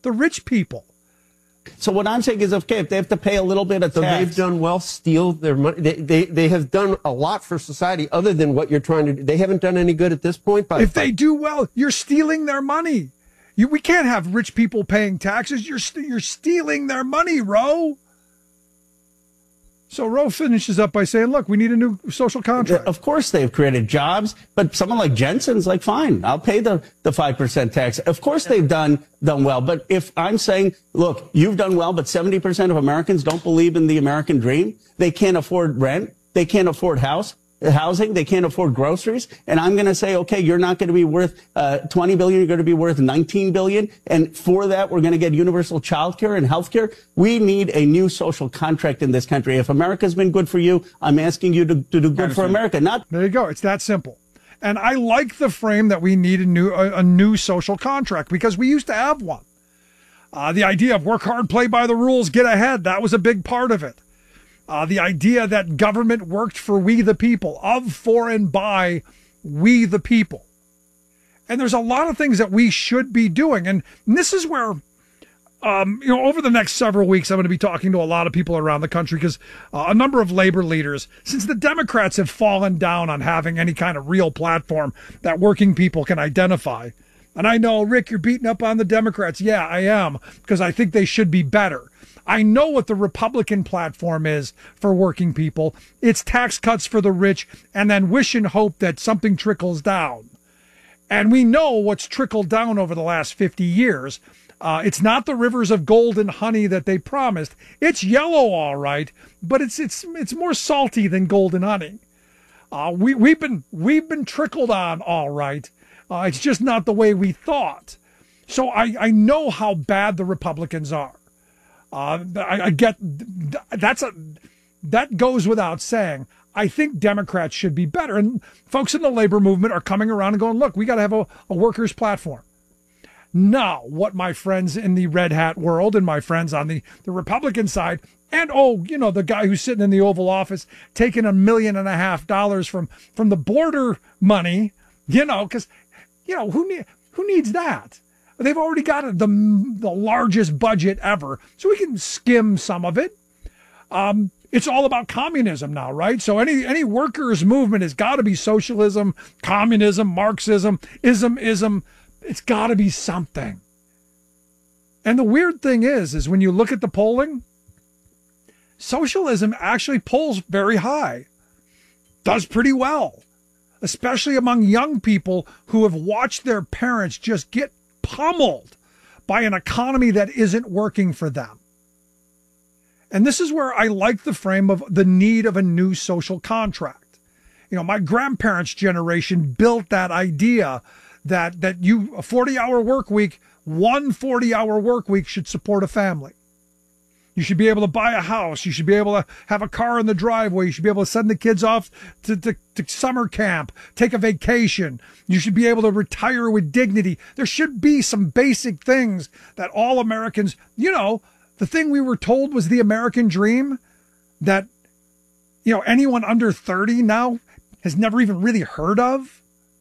the rich people. So what I'm saying is, okay, if they have to pay a little bit of tax. They've done well, steal their money. They have done a lot for society other than what you're trying to do. They haven't done any good at this point. If they do well, you're stealing their money. We can't have rich people paying taxes. You're stealing their money, Ro. So Roe finishes up by saying, look, we need a new social contract. Of course they've created jobs, but someone like Jensen's like, fine, I'll pay the 5% tax. Of course they've done well. But if I'm saying, look, you've done well, but 70% of Americans don't believe in the American dream. They can't afford rent. They can't afford housing. They can't afford groceries. And I'm going to say, okay, you're not going to be worth 20 billion. You're going to be worth 19 billion. And for that, we're going to get universal child care and health care. We need a new social contract in this country. If America's been good for you, I'm asking you to do good for America. There you go. It's that simple. And I like the frame that we need a new social contract, because we used to have one. The idea of work hard, play by the rules, get ahead. That was a big part of it. The idea that government worked for we the people, of, for, and by we the people. And there's a lot of things that we should be doing. And this is where, over the next several weeks, I'm going to be talking to a lot of people around the country, because a number of labor leaders, since the Democrats have fallen down on having any kind of real platform that working people can identify. And I know, Rick, you're beating up on the Democrats. Yeah, I am, because I think they should be better. I know what the Republican platform is for working people. It's tax cuts for the rich and then wish and hope that something trickles down. And we know what's trickled down over the last 50 years. It's not the rivers of gold and honey that they promised. It's yellow, all right, but it's more salty than gold and honey. We've been trickled on, all right. It's just not the way we thought. So I know how bad the Republicans are. I get that goes without saying. I think Democrats should be better. And folks in the labor movement are coming around and going, look, we got to have a workers' platform. Now, what my friends in the red hat world and my friends on the Republican side, and the guy who's sitting in the Oval Office taking $1.5 million from the border money, because who needs that? They've already got the largest budget ever, so we can skim some of it. It's all about communism now, right? So any workers' movement has got to be socialism, communism, Marxism, ism. It's got to be something. And the weird thing is when you look at the polling, socialism actually polls very high, does pretty well, especially among young people who have watched their parents just get pummeled by an economy that isn't working for them. And this is where I like the frame of the need of a new social contract. My grandparents' generation built that idea that a 40-hour work week, one 40-hour work week should support a family. You should be able to buy a house. You should be able to have a car in the driveway. You should be able to send the kids off to summer camp, take a vacation. You should be able to retire with dignity. There should be some basic things that all Americans, the thing we were told was the American dream that, anyone under 30 now has never even really heard of.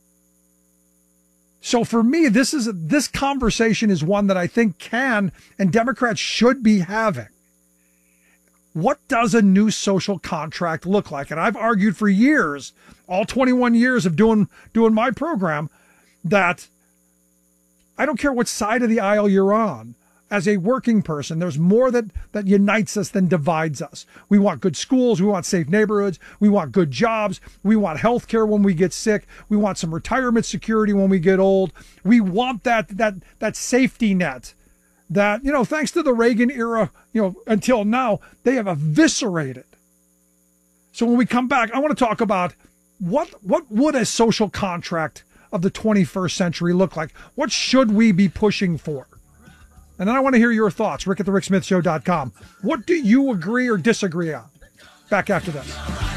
So for me, this conversation is one that I think can and Democrats should be having. What does a new social contract look like? And I've argued for years, all 21 years of doing my program, that I don't care what side of the aisle you're on. As a working person, there's more that unites us than divides us. We want good schools. We want safe neighborhoods. We want good jobs. We want health care when we get sick. We want some retirement security when we get old. We want that safety net that, thanks to the Reagan era, until now, they have eviscerated. So when we come back, I want to talk about what would a social contract of the 21st century look like? What should we be pushing for? And then I want to hear your thoughts. Rick at the RickSmithShow.com. What do you agree or disagree on? Back after this.